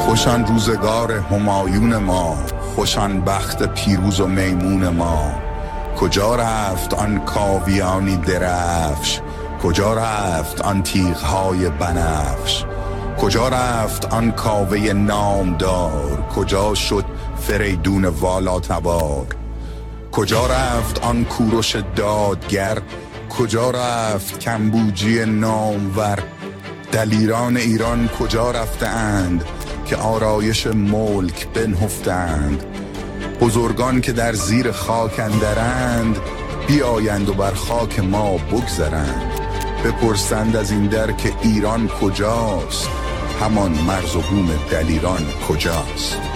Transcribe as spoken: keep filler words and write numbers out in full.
خوشان روزگار همایون ما، خوشان بخت پیروز و میمون ما. کجا رفت آن کاویانی درفش، کجا رفت آن تیغ‌های بنفش، کجا رفت آن کاوه نامدار، کجا شد فریدون والاتبار، کجا رفت آن کوروش دادگر، کجا رفت کمبوجی نامور. دلیران ایران کجا رفتند که آرایش ملک بنهفتند؟ بزرگان که در زیر خاک اندرند، بیایند و بر خاک ما بگذرند. بپرسند از این در که ایران کجاست، همان مرز و بوم دلیران کجاست؟